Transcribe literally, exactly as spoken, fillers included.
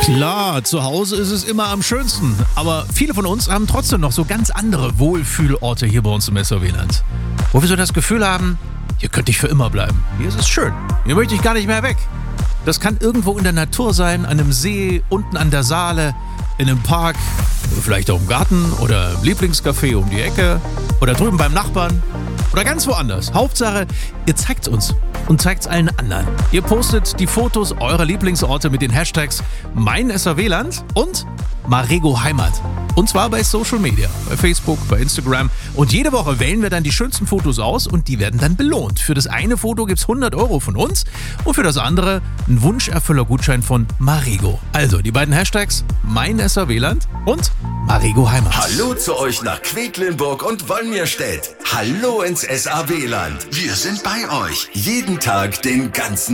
Klar, zu Hause ist es immer am schönsten. Aber viele von uns haben trotzdem noch so ganz andere Wohlfühlorte hier bei uns im S R W-Land. Wo wir so das Gefühl haben, hier könnte ich für immer bleiben. Hier ist es schön. Hier möchte ich gar nicht mehr weg. Das kann irgendwo in der Natur sein, an einem See, unten an der Saale, in einem Park, vielleicht auch im Garten oder im Lieblingscafé um die Ecke oder drüben beim Nachbarn oder ganz woanders. Hauptsache, ihr zeigt's uns und zeigt's allen anderen. Ihr postet die Fotos eurer Lieblingsorte mit den Hashtags Mein S R W-Land und Marego Heimat. Und zwar bei Social Media, bei Facebook, bei Instagram. Und jede Woche wählen wir dann die schönsten Fotos aus und die werden dann belohnt. Für das eine Foto gibt's hundert Euro von uns und für das andere einen Wunscherfüller-Gutschein von Marego. Also die beiden Hashtags Mein S R W-Land und Marego Heimat. Hallo zu euch nach Quedlinburg und Wolmirstedt. Hallo ins S R W-Land. Wir sind bei euch. Jeden Tag, den ganzen